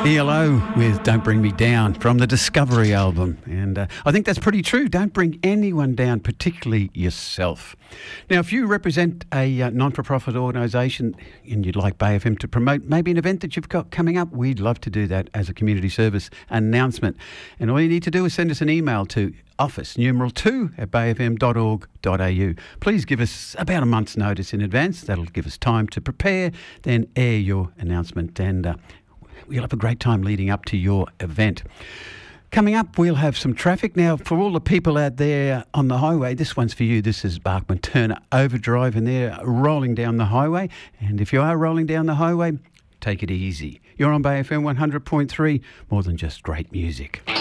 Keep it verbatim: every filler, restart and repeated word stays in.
E L O with Don't Bring Me Down from the Discovery album. And uh, I think that's pretty true. Don't bring anyone down, particularly yourself. Now, if you represent a uh, non-for-profit organisation and you'd like Bay F M to promote maybe an event that you've got coming up, we'd love to do that as a community service announcement. And all you need to do is send us an email to office numeral two at bay f m dot org dot a u. Please give us about a month's notice in advance. That'll give us time to prepare, then air your announcement, and uh, we'll have a great time leading up to your event. Coming up, we'll have some traffic. Now, for all the people out there on the highway, this one's for you. This is Barkman Turner Overdrive, and they're rolling down the highway. And if you are rolling down the highway, take it easy. You're on Bay F M one hundred point three, more than just great music.